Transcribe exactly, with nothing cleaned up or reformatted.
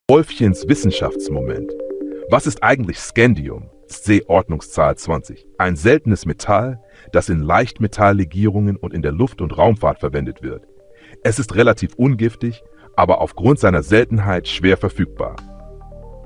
Wolfchens Wissenschaftsmoment. Was ist eigentlich Scandium? C-Ordnungszahl zwanzig. Ein seltenes Metall, das in Leichtmetalllegierungen und in der Luft- und Raumfahrt verwendet wird. Es ist relativ ungiftig, aber aufgrund seiner Seltenheit schwer verfügbar.